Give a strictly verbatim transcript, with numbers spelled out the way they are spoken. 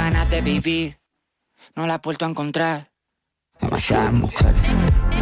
ganas de vivir no la he vuelto a encontrar. Demasiadas mujeres,